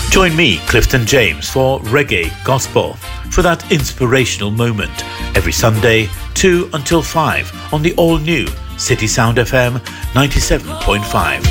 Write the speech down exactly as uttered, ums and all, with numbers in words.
Join me, Clifton James, for Reggae Gospel, for that inspirational moment, every Sunday, two until five, on the all-new City Sound F M ninety-seven point five.